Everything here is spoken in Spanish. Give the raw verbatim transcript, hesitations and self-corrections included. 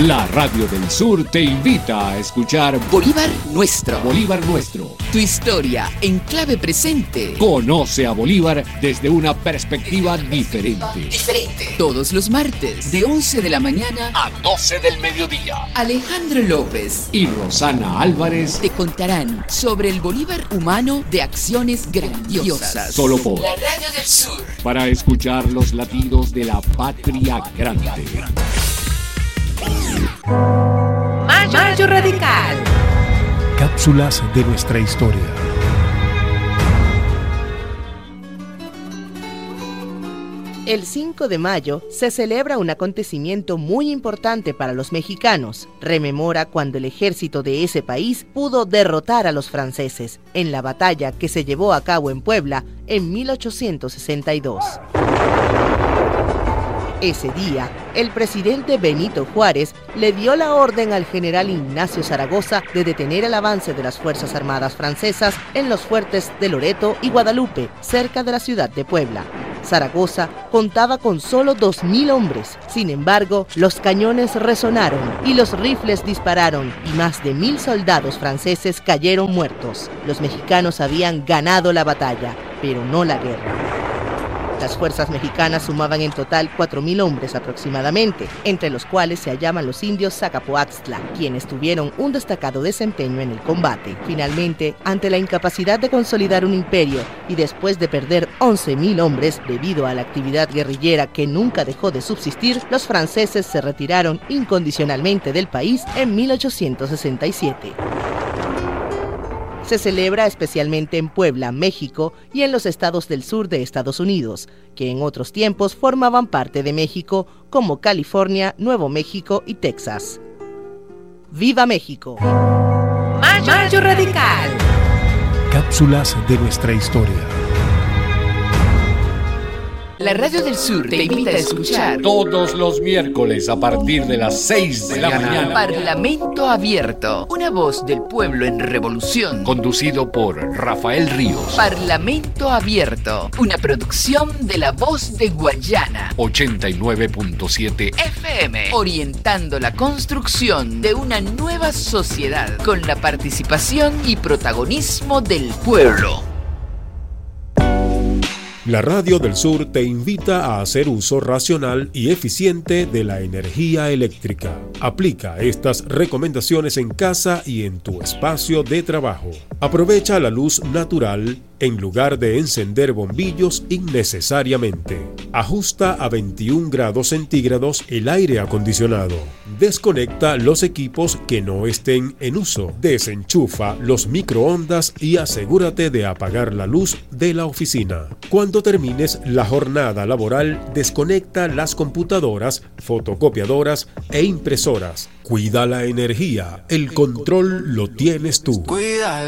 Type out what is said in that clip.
La Radio del Sur te invita a escuchar Bolívar Nuestro. Bolívar Nuestro. Tu historia en clave presente. Conoce a Bolívar desde una perspectiva diferente. Diferente. Todos los martes, de once de la mañana a doce del mediodía. Alejandro López y Rosana Álvarez te contarán sobre el Bolívar humano de acciones grandiosas. Solo por la Radio del Sur. Para escuchar los latidos de la patria grande. Mayo, Mayo Radical. Cápsulas de nuestra historia. El cinco de mayo se celebra un acontecimiento muy importante para los mexicanos. Rememora cuando el ejército de ese país pudo derrotar a los franceses en la batalla que se llevó a cabo en Puebla en mil ochocientos sesenta y dos. Ese día, el presidente Benito Juárez le dio la orden al general Ignacio Zaragoza de detener el avance de las Fuerzas Armadas francesas en los fuertes de Loreto y Guadalupe, cerca de la ciudad de Puebla. Zaragoza contaba con solo dos mil hombres. Sin embargo, los cañones resonaron y los rifles dispararon y más de mil soldados franceses cayeron muertos. Los mexicanos habían ganado la batalla, pero no la guerra. Las fuerzas mexicanas sumaban en total cuatro mil hombres aproximadamente, entre los cuales se hallaban los indios Zacapoaxtla, quienes tuvieron un destacado desempeño en el combate. Finalmente, ante la incapacidad de consolidar un imperio y después de perder once mil hombres debido a la actividad guerrillera que nunca dejó de subsistir, los franceses se retiraron incondicionalmente del país en mil ochocientos sesenta y siete. Se celebra especialmente en Puebla, México, y en los estados del sur de Estados Unidos, que en otros tiempos formaban parte de México, como California, Nuevo México y Texas. ¡Viva México! Mayo, Mayo Radical. Cápsulas de nuestra historia. La Radio del Sur te invita a escuchar todos los miércoles a partir de las seis de la mañana. Parlamento Abierto, una voz del pueblo en revolución. Conducido por Rafael Ríos. Parlamento Abierto, una producción de La Voz de Guayana. ochenta y nueve punto siete F M. Orientando la construcción de una nueva sociedad con la participación y protagonismo del pueblo. La Radio del Sur te invita a hacer uso racional y eficiente de la energía eléctrica. Aplica estas recomendaciones en casa y en tu espacio de trabajo. Aprovecha la luz natural en lugar de encender bombillos innecesariamente. Ajusta a veintiún grados centígrados el aire acondicionado. Desconecta los equipos que no estén en uso. Desenchufa los microondas y asegúrate de apagar la luz de la oficina. Cuando termines la jornada laboral, desconecta las computadoras, fotocopiadoras e impresoras. Cuida la energía. El control lo tienes tú. Cuida